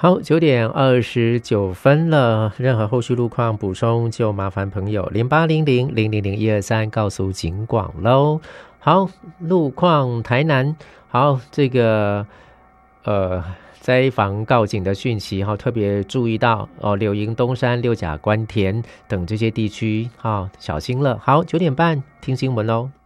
好，9:29了，任何后续路况补充就麻烦朋友0800000123告诉警广咯。好，路况台南，好，这个灾防告警的讯息，特别注意到柳营、东山、六甲、关田等这些地区，小心了。好，9点半听新闻咯。